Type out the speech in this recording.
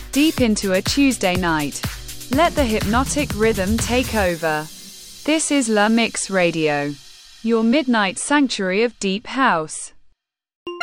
deep into a Tuesday night. Let the hypnotic rhythm take over. This is La Mix Radio, your midnight sanctuary of deep house.